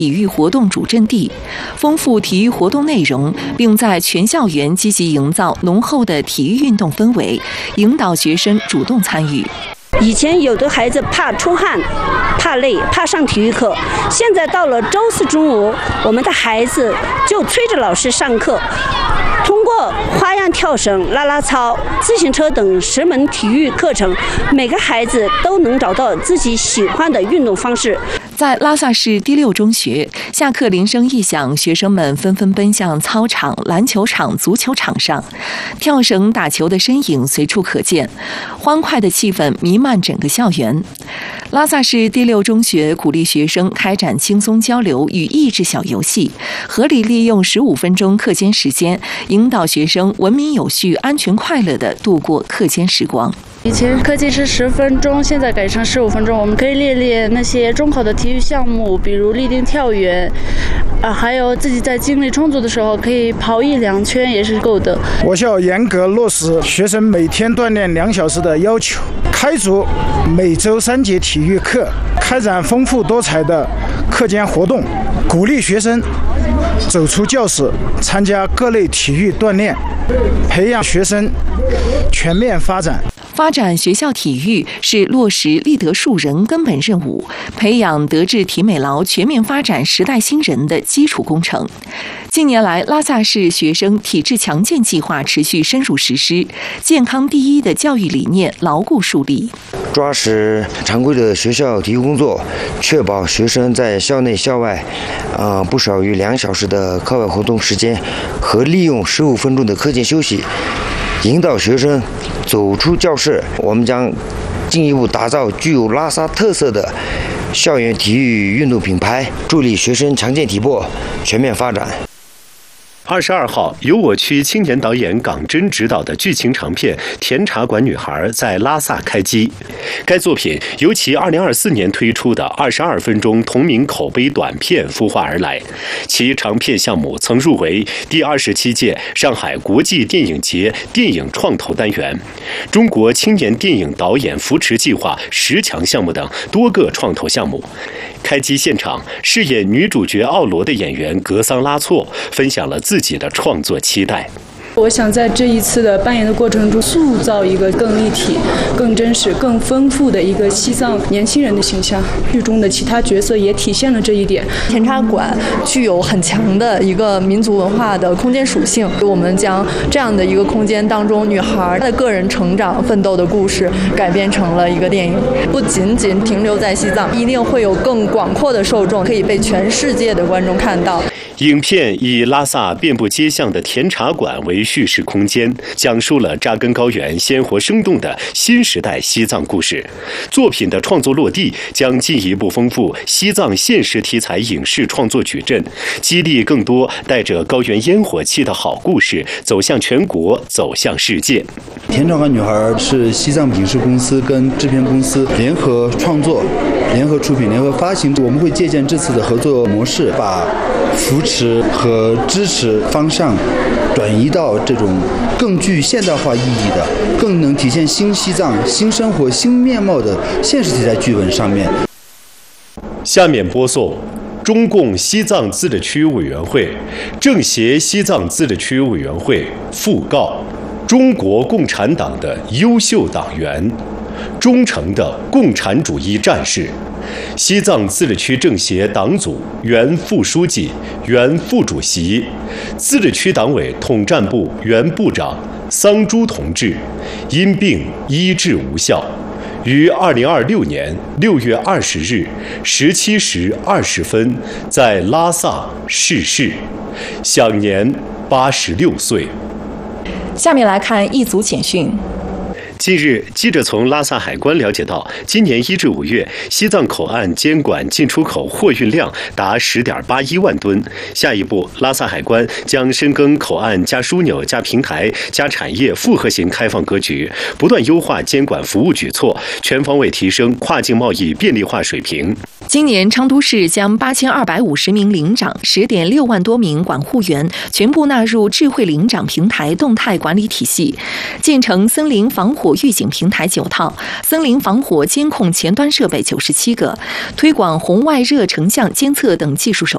体育活动主阵地，丰富体育活动内容，并在全校园积极营造浓厚的体育运动氛围，引导学生主动参与。 以前有的孩子怕出汗、怕累、怕上体育课，现在到了周四中午，我们的孩子就催着老师上课。通过花样跳绳、啦啦操、自行车等10门体育课程，每个孩子都能找到自己喜欢的运动方式。 在拉萨市第6中学，下课铃声一响，学生们纷纷奔向操场、篮球场、足球场上，跳绳、打球的身影随处可见，欢快的气氛弥漫整个校园。拉萨市第6中学鼓励学生开展轻松交流与益智小游戏，合理利用15分钟课间时间，引导学生文明有序、安全快乐地度过课间时光。 以前课间是10分钟，现在改成15分钟。我们可以练练那些中考的体育项目，比如立定跳远，还有自己在精力充足的时候可以跑1-2圈也是够的。 我校严格落实学生每天锻炼2小时的要求，开足每周3节体育课，开展丰富多彩的课间活动，鼓励学生走出教室，参加各类体育锻炼，培养学生全面发展。 发展学校体育是落实立德树人根本任务，培养德智体美劳全面发展时代新人的基础工程。近年来，拉萨市学生体质强健计划持续深入实施，健康第一的教育理念牢固树立。 抓实常规的学校体育工作，确保学生在校内校外不少于2小时的课外活动时间和利用15分钟的课间休息，引导学生走出教室。我们将进一步打造具有拉萨特色的校园体育运动品牌，助力学生强健体魄全面发展。 22号，由我区青年导演港真执导的剧情长片《甜茶馆女孩》在拉萨开机。该作品由其2024年推出的22分钟同名口碑短片孵化而来，其长片项目曾入围第27届上海国际电影节电影创投单元、中国青年电影导演扶持计划10强项目等多个创投项目。开机现场，饰演女主角奥罗的演员格桑拉措分享了自己的创作期待。 我想在这一次的扮演的过程中，塑造一个更立体、更真实、更丰富的一个西藏年轻人的形象。剧中的其他角色也体现了这一点。 甜茶馆具有很强的一个民族文化的空间属性，我们将这样的一个空间当中女孩的个人成长奋斗的故事改编成了一个电影，不仅仅停留在西藏，一定会有更广阔的受众，可以被全世界的观众看到。 影片以拉萨遍布街巷的甜茶馆为叙事空间，讲述了扎根高原、鲜活生动的新时代西藏故事。作品的创作落地将进一步丰富西藏现实题材影视创作矩阵，激励更多带着高原烟火气的好故事走向全国，走向世界。 甜茶馆女孩是西藏影视公司跟制片公司联合创作、联合出品、联合发行。我们会借鉴这次的合作模式，把扶持和支持方向转移到这种更具现代化意义的、更能体现新西藏、新生活、新面貌的现实题材剧本上面。 下面播送中共西藏自治区委员会、政协西藏自治区委员会讣告中国共产党的优秀党员、忠诚的共产主义战士，西藏自治区政协党组原副书记、原副主席，自治区党委统战部原部长桑珠同志，因病医治无效，于2026年6月20日17时20分在拉萨逝世，享年86岁。 下面来看一组简讯。 近日，记者从拉萨海关了解到，今年1至5月，西藏口岸监管进出口货运量达10.81万吨。下一步，拉萨海关将深耕口岸加枢纽加平台加产业复合型开放格局，不断优化监管服务举措，全方位提升跨境贸易便利化水平。 今年昌都市将8250名领长、10.6万多名管护员全部纳入智慧领长平台动态管理体系，建成森林防火预警平台9套，森林防火监控前端设备97个，推广红外热成像监测等技术手